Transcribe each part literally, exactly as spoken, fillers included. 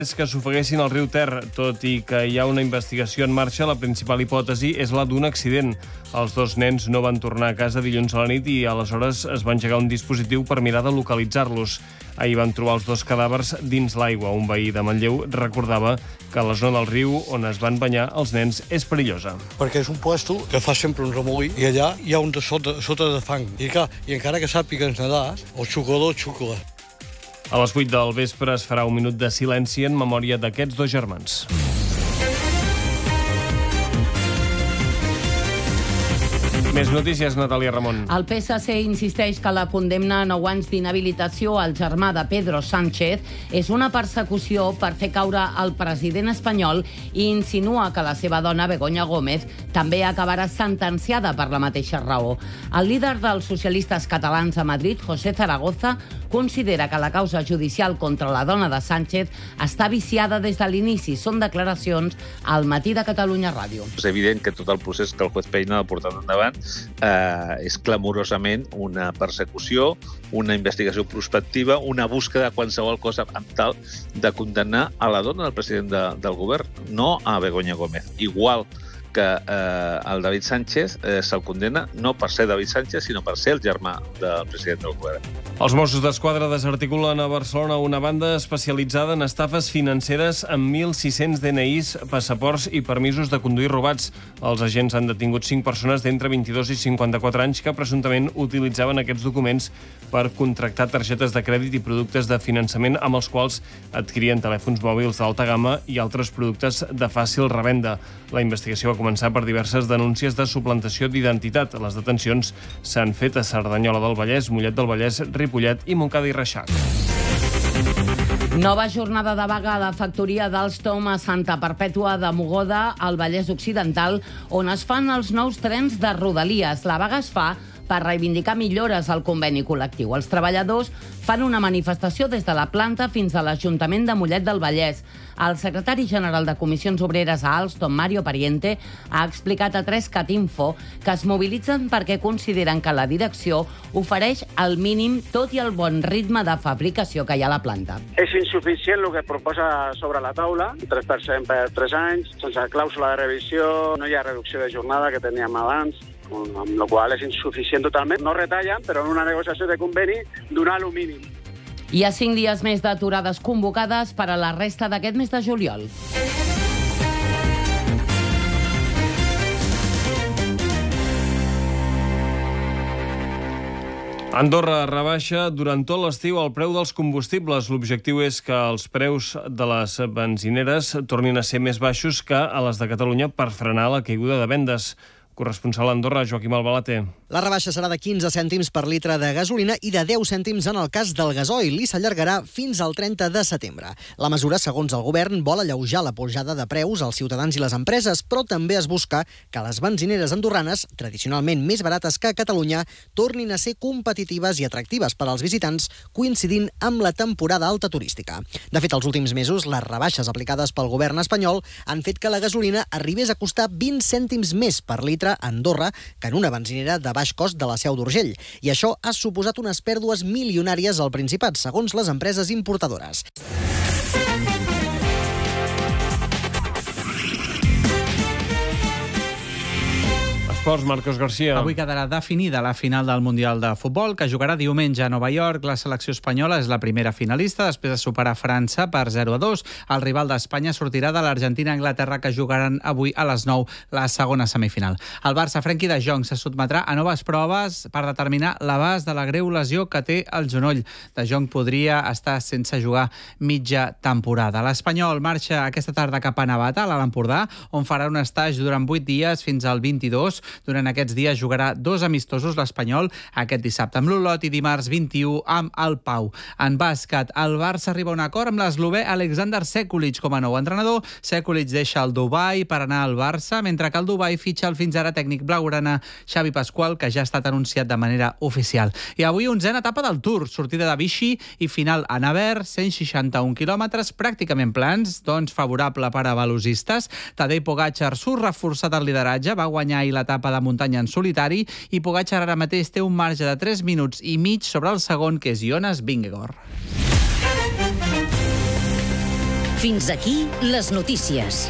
És que s'ofeguessin al riu Ter, tot i que hi ha una investigació en marxa, la principal hipòtesi és la d'un accident. Els dos nens no van tornar a casa dilluns a la nit i aleshores es va engegar un dispositiu per mirar de localitzar-los. Ahir van trobar els dos cadàvers dins l'aigua. Un veí de Manlleu recordava que la zona del riu on es van banyar els nens és perillosa. Perquè és un puesto que fa sempre un remolí i allà hi ha un de sota, sota de fang. I, clar, i encara que sàpigues nedar, el xucador xucla. A les vuit del vespre es farà un minut de silenci en memòria d'aquests dos germans. Més notícies, Natàlia Ramon. El P S C insisteix que la condemna a nou anys d'inhabilitació al germà de Pedro Sánchez és una persecució per fer caure el president espanyol i insinua que la seva dona, Begoña Gómez, també acabarà sentenciada per la mateixa raó. El líder dels socialistes catalans a Madrid, José Zaragoza, considera que la causa judicial contra la dona de Sánchez està viciada des de l'inici. Són declaracions al Matí de Catalunya Ràdio. És evident que tot el procés que el juez Peina ha portat endavant eh, és clamorosament una persecució, una investigació prospectiva, una búsqueda de qualsevol cosa amb tal de condemnar a la dona del president de, del govern, no a Begoña Gómez. Igual que eh, el David Sánchez eh, se'l condemna no per ser David Sánchez, sinó per ser el germà del president del govern. Els Mossos d'Esquadra desarticulen a Barcelona una banda especialitzada en estafes financeres amb mil sis-cents D N Is, passaports i permisos de conduir robats. Els agents han detingut cinc persones d'entre vint-i-dos i cinquanta-quatre anys que presumptament utilitzaven aquests documents per contractar targetes de crèdit i productes de finançament amb els quals adquirien telèfons mòbils d'alta gamma i altres productes de fàcil revenda. La investigació va començar per diverses denúncies de suplantació d'identitat. Les detencions s'han fet a Cerdanyola del Vallès, Mollet del Vallès, Ripollet i Montcada i Reixac. Nova jornada de vaga a la factoria d'Alstom a Santa Perpètua de Mogoda, al Vallès Occidental, on es fan els nous trens de Rodalies. La vaga es fa per reivindicar millores al conveni col·lectiu. Els treballadors fan una manifestació des de la planta fins a l'Ajuntament de Mollet del Vallès. El secretari general de Comissions Obreres a Alstom, Mario Pariente, ha explicat a tres cat info que es mobilitzen perquè consideren que la direcció ofereix el mínim tot i el bon ritme de fabricació que hi ha a la planta. És insuficient el que proposa sobre la taula, tres per cent per tres anys, sense clàusula de revisió, no hi ha reducció de jornada que teníem abans, amb la qual és insuficient totalment. No retallen, però en una negociació de conveni donar el mínim. Hi ha cinc dies més d'aturades convocades per a la resta d'aquest mes de juliol. Andorra rebaixa durant tot l'estiu el preu dels combustibles. L'objectiu és que els preus de les benzineres tornin a ser més baixos que a les de Catalunya per frenar la caiguda de vendes. Corresponsal a Andorra, Joaquim Albalate. La rebaixa serà de quinze cèntims per litre de gasolina i de deu cèntims en el cas del gasoil i s'allargarà fins al trenta de setembre. La mesura, segons el govern, vol alleujar la pujada de preus als ciutadans i les empreses, però també es busca que les benzineres andorranes, tradicionalment més barates que a Catalunya, tornin a ser competitives i atractives per als visitants, coincidint amb la temporada alta turística. De fet, els últims mesos, les rebaixes aplicades pel govern espanyol han fet que la gasolina arribés a costar vint cèntims més per litre a Andorra que en una benzinera de baix cost de la Seu d'Urgell. I això ha suposat unes pèrdues milionàries al Principat, segons les empreses importadores. Esports, Marcos García. Avui quedarà definida la final del Mundial de Futbol, que jugarà diumenge a Nova York. La selecció espanyola és la primera finalista, després de superar França per zero a dos. El rival d'Espanya sortirà de l'Argentina-Anglaterra, que jugaran avui a les nou la segona semifinal. El Barça, Frenkie de Jong, se sotmetrà a noves proves per determinar l'abast de la greu lesió que té el genoll. De Jong podria estar sense jugar mitja temporada. L'Espanyol marxa aquesta tarda cap a Navata, a l'Alt Empordà, on farà un estatge durant vuit dies fins al vint-i-dos. Durant aquests dies jugarà dos amistosos l'Espanyol, aquest dissabte amb l'Olot i dimarts vint-i-u amb el Pau. En bàsquet, el Barça arriba a un acord amb l'eslovè Alexander Sekulic com a nou entrenador. Sekulic deixa el Dubai per anar al Barça, mentre que el Dubai fitxa el fins ara tècnic blaugrana Xavi Pascual, que ja ha estat anunciat de manera oficial. I avui onzena etapa del Tour, sortida de Vichy i final a Navarre, cent seixanta-un quilòmetres, pràcticament plans, doncs favorable per a velocists. Tadej Pogačar surt reforçat al lideratge, va guanyar ahir l'etapa de muntanya en solitari i Pogačar ara mateix té un marge de tres minuts i mig sobre el segon, que és Jonas Vingegaard. Fins aquí les notícies.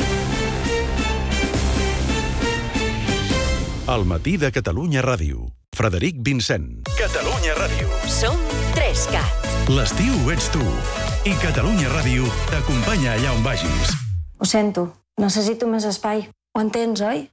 Al matí de Catalunya Ràdio. Frederic Vincent. Catalunya Ràdio. Som tres cat. L'estiu ets tu. I Catalunya Ràdio t'acompanya allà on vagis. Ho sento, necessito més espai. Ho entens, oi?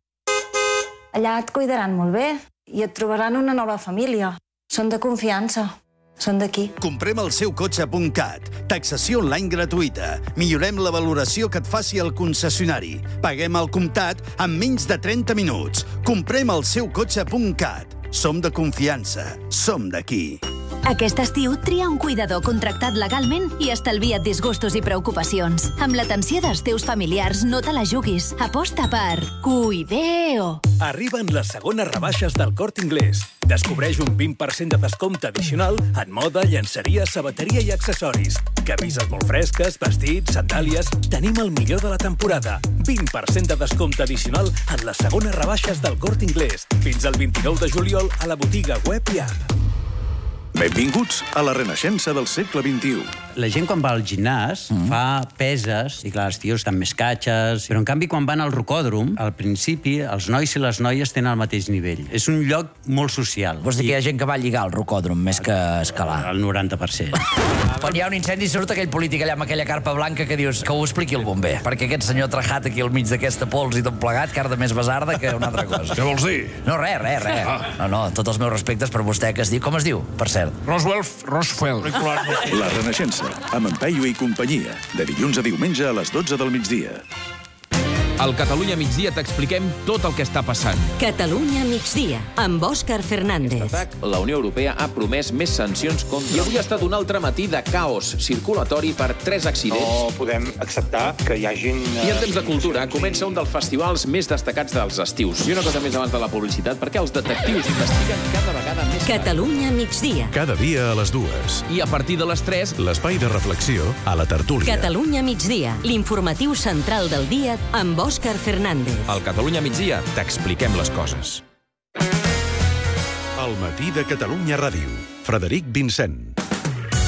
Allà et cuidaran molt bé i et trobaran una nova família. Són de confiança. Són d'aquí. Comprem el seu cotxe punt cat. Taxació online gratuïta. Millorem la valoració que et faci el concessionari. Paguem al comptat en menys de trenta minuts. Comprem el seu cotxe punt cat. Som de confiança. Som d'aquí. Aquest estiu tria un cuidador contractat legalment i estalvia't disgustos i preocupacions. Amb l'atenció dels teus familiars no te la juguis. Aposta per Cuideo. Arriben les segones rebaixes del Corte Inglés. Descobreix un vint per cent de descompte addicional en moda, llenceria, sabateria i accessoris. Camises molt fresques, vestits, sandàlies... Tenim el millor de la temporada. vint per cent de descompte addicional en les segones rebaixes del Corte Inglés. Fins al vint-i-nou de juliol a la botiga web i app. Benvinguts a la renaixença del segle vint-i-u. La gent quan va al gimnàs mm. fa peses, i clar, els tios estan més catxes, però en canvi quan van al rocòdrom, al principi els nois i les noies tenen el mateix nivell. És un lloc molt social. Vols dir que hi ha gent que va lligar al rocòdrom més que escalar? El noranta per cent. Quan hi ha un incendi surt aquell polític allà amb aquella carpa blanca que dius que ho expliqui el bomber, perquè aquest senyor trajat aquí al mig d'aquesta pols i tot plegat, carda més basarda que una altra cosa. Què vols dir? No, res, res, res. Ah. No, no, tots els meus respectes per vostè, que es diu... Com es diu, per cert? Roswell Roswell. La renaixença, amb en Peyu i companyia, de dilluns a diumenge a les dotze del migdia. Al Catalunya Migdia t'expliquem tot el que està passant. Catalunya Migdia, amb Òscar Fernández. La Unió Europea ha promès més sancions contra... I avui ha estat un altre matí de caos circulatori per tres accidents. No podem acceptar que hi hagin... I en temps de cultura comença un dels festivals més destacats dels estius. I una cosa més abans de la publicitat, perquè els detectius investiguen cada vegada més... Catalunya Migdia. Cada dia a les dues. I a partir de les tres... L'espai de reflexió a la tertúlia. Catalunya Migdia, l'informatiu central del dia amb Òscar Fernández. Al Catalunya Migdia t'expliquem les coses. Al matí de Catalunya Ràdio. Frederic Vincent.